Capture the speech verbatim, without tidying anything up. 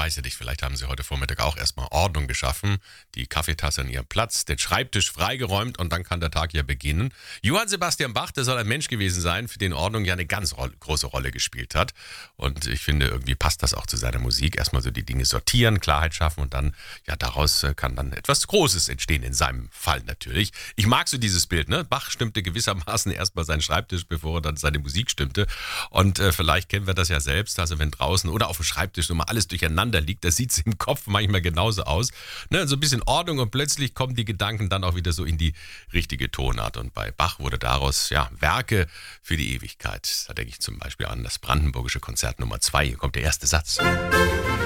weiß ja nicht, vielleicht haben Sie heute Vormittag auch erstmal Ordnung geschaffen, die Kaffeetasse an ihrem Platz, den Schreibtisch freigeräumt und dann kann der Tag ja beginnen. Johann Sebastian Bach, der soll ein Mensch gewesen sein, für den Ordnung ja eine ganz ro- große Rolle gespielt hat. Und ich finde, irgendwie passt das auch zu seiner Musik. Erstmal so die Dinge sortieren, Klarheit schaffen und dann, ja, daraus äh, kann dann etwas Großes entstehen, in seinem Fall natürlich. Ich mag so dieses Bild, ne? Bach stimmte gewissermaßen erstmal seinen Schreibtisch, bevor er dann seine Musik stimmte. Und äh, vielleicht kennen wir das ja selbst, also wenn draußen oder auf dem Schreibtisch so mal alles durcheinander liegt, das sieht im Kopf manchmal genauso aus. Ne? So ein bisschen Ordnung und plötzlich kommen die Gedanken dann auch wieder so in die richtige Tonart. Und bei Bach wurde daraus ja Werke für die Ewigkeit. Da denke ich zum Beispiel an das Brandenburgische Konzert Nummer zwei. Hier kommt der erste Satz.